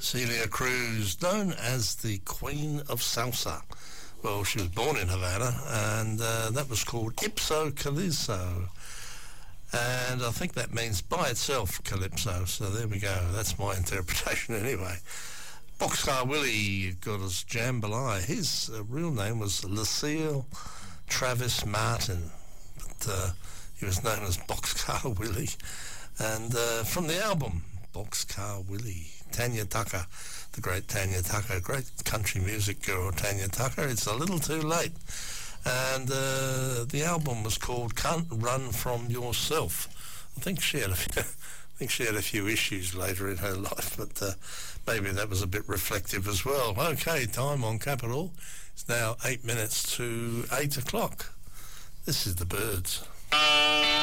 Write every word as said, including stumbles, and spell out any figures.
Celia Cruz, known as the Queen of Salsa. Well, she was born in Havana, and uh, that was called Ipso Calypso. And I think that means by itself Calypso. So there we go. That's my interpretation anyway. Boxcar Willie got us Jambalaya. His uh, real name was Lucille Travis Martin, but uh, he was known as Boxcar Willie. And uh, from the album Boxcar Willie, Tanya Tucker, the great Tanya Tucker, great country music girl Tanya Tucker. It's a little too late. And uh, the album was called Can't Run From Yourself. I think she had a few, I think she had a few issues later in her life, but uh, maybe that was a bit reflective as well. Okay, time on Capital. It's now eight minutes to eight o'clock. This is the Byrds.